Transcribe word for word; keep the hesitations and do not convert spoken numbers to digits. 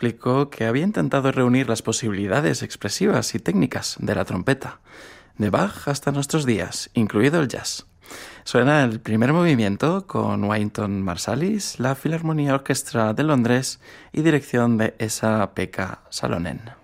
explicó que había intentado reunir las posibilidades expresivas y técnicas de la trompeta, de Bach hasta nuestros días, incluido el jazz. Suena el primer movimiento con Wynton Marsalis, la Filarmonía Orquestra de Londres y dirección de Esa-Pekka Salonen.